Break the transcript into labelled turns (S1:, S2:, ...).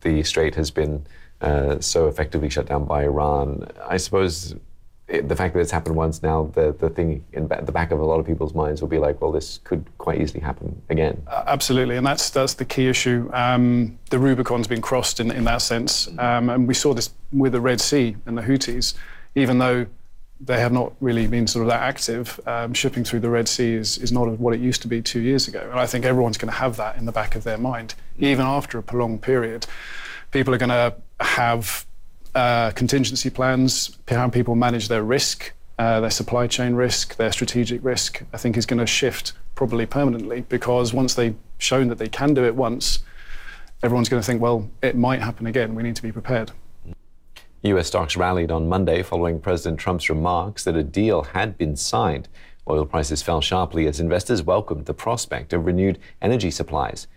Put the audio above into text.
S1: the strait has been so effectively shut down by Iran. I suppose the fact that it's happened once now, the thing in the back of a lot of people's minds will be like, well, this could quite easily happen again.
S2: Absolutely, and that's the key issue. The Rubicon's been crossed in that sense, and we saw this with the Red Sea and the Houthis. Even though they have not really been sort of that active, shipping through the Red Sea is not what it used to be 2 years ago. And I think everyone's going to have that in the back of their mind, even after a prolonged period. People are going to have contingency plans, how people manage their risk, their supply chain risk, their strategic risk, I think is going to shift probably permanently, because once they've shown that they can do it once, everyone's going to think, well, it might happen again. We need to be prepared.
S1: US stocks rallied on Monday following President Trump's remarks that a deal had been signed. Oil prices fell sharply as investors welcomed the prospect of renewed energy supplies.